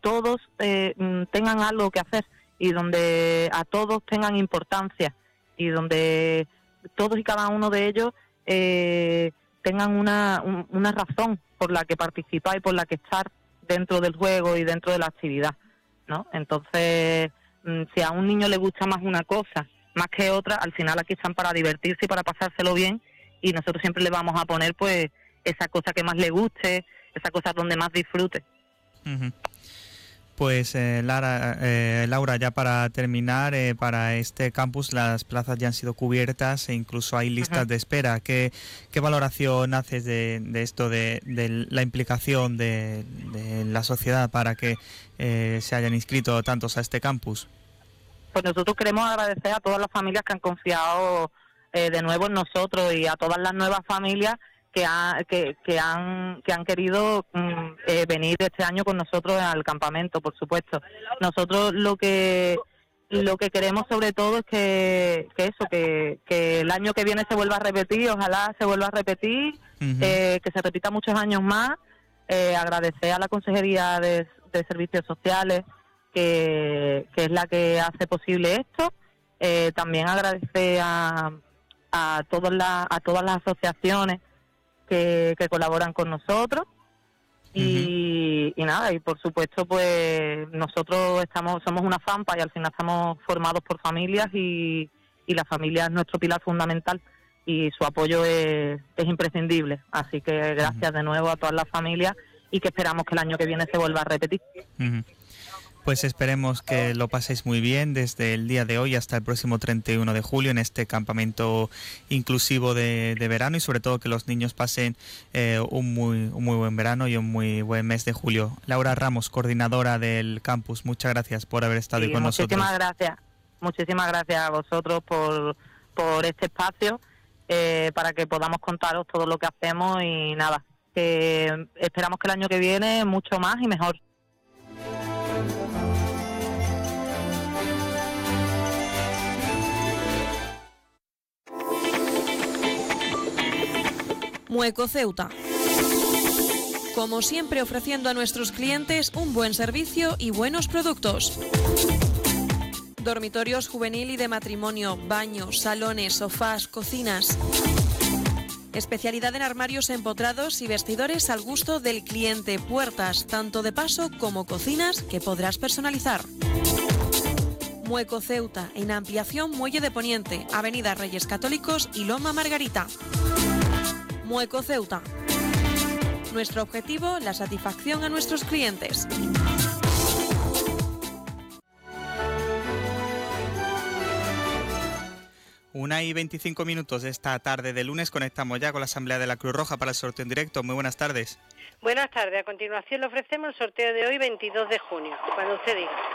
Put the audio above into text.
todos tengan algo que hacer y donde a todos tengan importancia y donde todos y cada uno de ellos tengan una razón por la que participar y por la que estar dentro del juego y dentro de la actividad, ¿no? Entonces, si a un niño le gusta más una cosa más que otra, al final aquí están para divertirse y para pasárselo bien, y nosotros siempre le vamos a poner pues esa cosa que más le guste, esa cosa donde más disfrute. Uh-huh. Pues Laura, ya para terminar, para este campus las plazas ya han sido cubiertas e incluso hay listas de espera. ¿Qué valoración haces de esto, de la implicación de la sociedad para que se hayan inscrito tantos a este campus? Pues nosotros queremos agradecer a todas las familias que han confiado de nuevo en nosotros y a todas las nuevas familias que han querido venir este año con nosotros al campamento, por supuesto. Nosotros lo que queremos sobre todo es que el año que viene se vuelva a repetir, ojalá se vuelva a repetir, que se repita muchos años más. Agradecer a la Consejería de Servicios Sociales, que es la que hace posible esto. También agradecer a todas las asociaciones que colaboran con nosotros y nada, y por supuesto pues nosotros somos una FAMPA y al final estamos formados por familias y la familia es nuestro pilar fundamental y su apoyo es imprescindible, así que gracias de nuevo a todas las familias y que esperamos que el año que viene se vuelva a repetir. Pues esperemos que lo paséis muy bien desde el día de hoy hasta el próximo 31 de julio en este campamento inclusivo de verano y sobre todo que los niños pasen un muy buen verano y un muy buen mes de julio. Laura Ramos, coordinadora del campus, muchas gracias por haber estado con nosotros. Muchísimas gracias a vosotros por este espacio para que podamos contaros todo lo que hacemos y nada, que esperamos que el año que viene mucho más y mejor. Mueco Ceuta. Como siempre, ofreciendo a nuestros clientes un buen servicio y buenos productos. Dormitorios juvenil y de matrimonio, baños, salones, sofás, cocinas. Especialidad en armarios empotrados y vestidores al gusto del cliente. Puertas, tanto de paso como cocinas, que podrás personalizar. Mueco Ceuta, en ampliación Muelle de Poniente, Avenida Reyes Católicos y Loma Margarita. Mueco Ceuta. Nuestro objetivo, la satisfacción a nuestros clientes. Una y 25 minutos de esta tarde de lunes conectamos ya con la Asamblea de la Cruz Roja para el sorteo en directo. Muy buenas tardes. Buenas tardes. A continuación le ofrecemos el sorteo de hoy, 22 de junio, cuando usted diga.